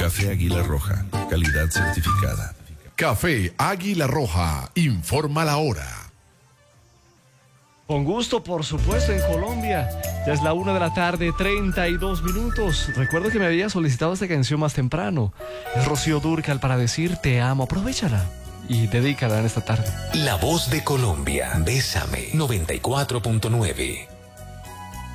Café Águila Roja, calidad certificada. Café Águila Roja, informa la hora. Con gusto, por supuesto, en Colombia. Ya es la 1:32 p.m. Recuerdo que me había solicitado esta canción más temprano. Es Rocío Dúrcal para decir te amo. Aprovechala y dedícala en esta tarde. La voz de Colombia. Bésame 94.9.